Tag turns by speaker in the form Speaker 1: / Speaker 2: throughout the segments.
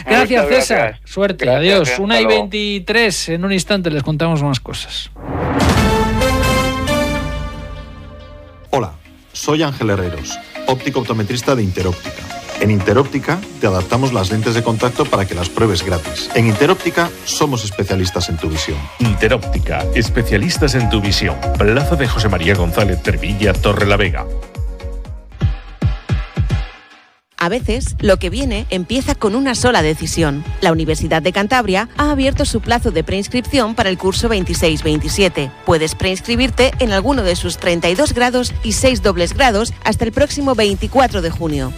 Speaker 1: Gracias,
Speaker 2: Muchas
Speaker 1: César.
Speaker 2: gracias.
Speaker 1: Suerte.
Speaker 2: Gracias,
Speaker 1: Adiós.
Speaker 2: hasta
Speaker 1: 1:23. En un instante les contamos más cosas.
Speaker 3: Hola, soy Ángel Herreros, óptico optometrista de Interóptica. En Interóptica te adaptamos las lentes de contacto para que las pruebes gratis. En Interóptica somos especialistas en tu visión.
Speaker 4: Interóptica, especialistas en tu visión. Plaza de José María González Trevilla, Torrelavega.
Speaker 5: A veces, lo que viene empieza con una sola decisión. La Universidad de Cantabria ha abierto su plazo de preinscripción para el curso 26-27. Puedes preinscribirte en alguno de sus 32 grados y 6 dobles grados hasta el próximo 24 de junio.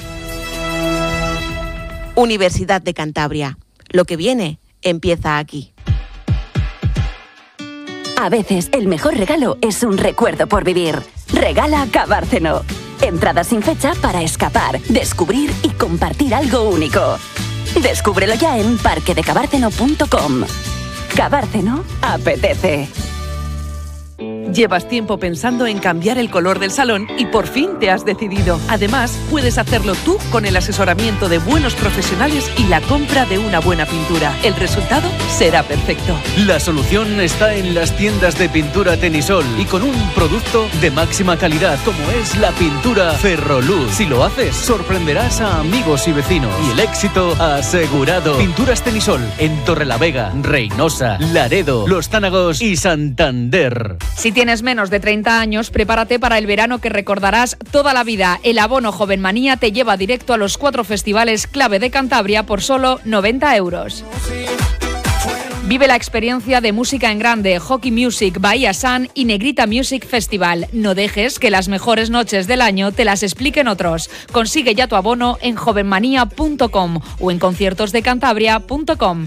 Speaker 5: Universidad de Cantabria. Lo que viene empieza aquí.
Speaker 6: A veces, el mejor regalo es un recuerdo por vivir. Regala Cabárceno. Entradas sin fecha para escapar, descubrir y compartir algo único. Descúbrelo ya en parquedecabárceno.com. Cabárceno apetece.
Speaker 7: Llevas tiempo pensando en cambiar el color del salón y por fin te has decidido. Además, puedes hacerlo tú con el asesoramiento de buenos profesionales y la compra de una buena pintura. El resultado será perfecto.
Speaker 8: La solución está en las tiendas de pintura Tenisol y con un producto de máxima calidad como es la pintura Ferroluz. Si lo haces, sorprenderás a amigos y vecinos y el éxito asegurado. Pinturas Tenisol en Torrelavega, Reynosa, Laredo, Los Tánagos y Santander.
Speaker 9: Si tienes menos de 30 años, prepárate para el verano que recordarás toda la vida. El abono Jovenmanía te lleva directo a los 4 festivales clave de Cantabria por solo 90 euros. Vive la experiencia de música en grande, Hockey Music, Bahía Sun y Negrita Music Festival. No dejes que las mejores noches del año te las expliquen otros. Consigue ya tu abono en jovenmanía.com o en conciertosdecantabria.com.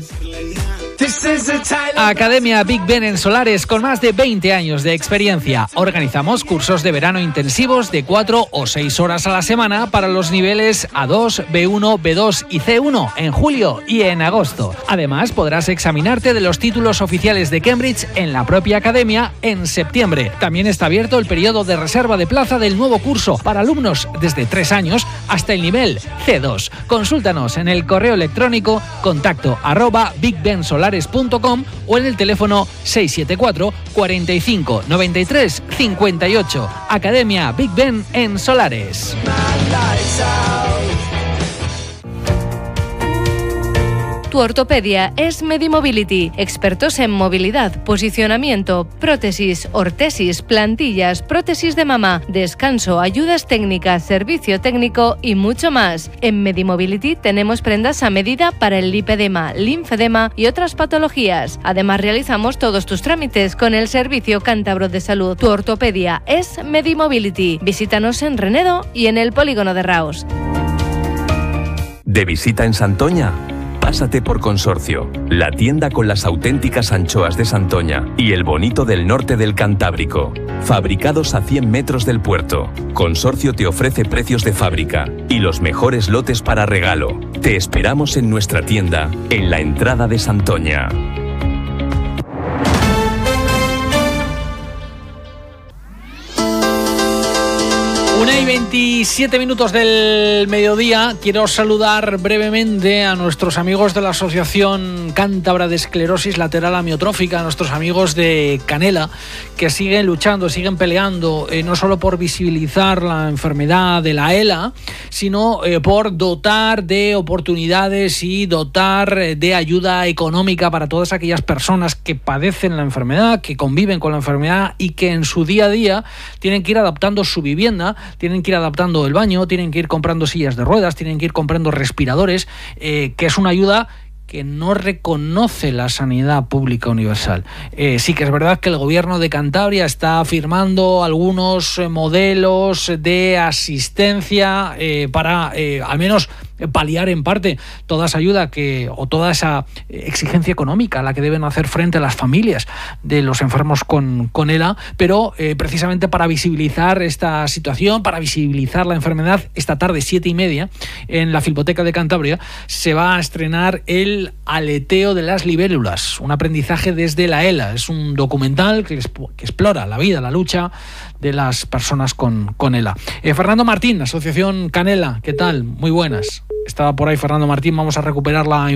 Speaker 1: Academia Big Ben en Solares, con más de 20 años de experiencia. Organizamos cursos de verano intensivos de 4 o 6 horas a la semana para los niveles A2, B1, B2 y C1 en julio y en agosto. Además, podrás examinarte de los títulos oficiales de Cambridge en la propia academia en septiembre. También está abierto el periodo de reserva de plaza del nuevo curso para alumnos desde 3 años hasta el nivel C2. Consúltanos en el correo electrónico contacto@bigbensolares.com o en el teléfono 674 45 93 58. Academia Big Ben en Solares.
Speaker 10: Tu ortopedia es Medimobility, expertos en movilidad, posicionamiento, prótesis, ortesis, plantillas, prótesis de mama, descanso, ayudas técnicas, servicio técnico y mucho más. En Medimobility tenemos prendas a medida para el lipedema, linfedema y otras patologías. Además, realizamos todos tus trámites con el Servicio Cántabro de Salud. Tu ortopedia es Medimobility. Visítanos en Renedo y en el Polígono de Raos.
Speaker 11: ¿De visita en Santoña? Pásate por Consorcio, la tienda con las auténticas anchoas de Santoña y el bonito del norte del Cantábrico. Fabricados a 100 metros del puerto, Consorcio te ofrece precios de fábrica y los mejores lotes para regalo. Te esperamos en nuestra tienda, en la entrada de Santoña.
Speaker 1: 1:27 del mediodía. Quiero saludar brevemente a nuestros amigos de la Asociación Cántabra de Esclerosis Lateral Amiotrófica, a nuestros amigos de Canela, que siguen luchando, siguen peleando, no solo por visibilizar la enfermedad de la ELA, sino por dotar de oportunidades y dotar de ayuda económica para todas aquellas personas que padecen la enfermedad, que conviven con la enfermedad y que en su día a día tienen que ir adaptando su vivienda, tienen que ir adaptando el baño, tienen que ir comprando sillas de ruedas, tienen que ir comprando respiradores, que es una ayuda que no reconoce la sanidad pública universal. Sí que es verdad que el gobierno de Cantabria está firmando algunos modelos de asistencia para al menos paliar en parte toda esa ayuda o toda esa exigencia económica a la que deben hacer frente a las familias de los enfermos con ELA, pero precisamente para visibilizar esta situación, para visibilizar la enfermedad, esta tarde 7:30 en la Filmoteca de Cantabria se va a estrenar El aleteo de las libélulas, un aprendizaje desde la ELA. Es un documental que explora la vida, la lucha de las personas con ELA. Fernando Martín, Asociación Canela, ¿qué tal? Muy buenas. Estaba por ahí Fernando Martín, vamos a recuperar la